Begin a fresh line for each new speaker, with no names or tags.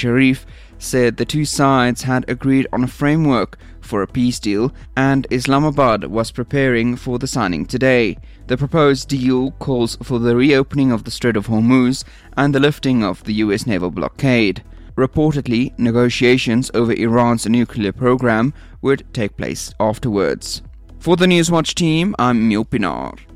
Sharif said the two sides had agreed on a framework for a peace deal and Islamabad was preparing for the signing today. The proposed deal calls for the reopening of the Strait of Hormuz and the lifting of the US naval blockade. Reportedly, negotiations over Iran's nuclear program would take place afterwards. For the Newswatch team, I'm Emil Pinar.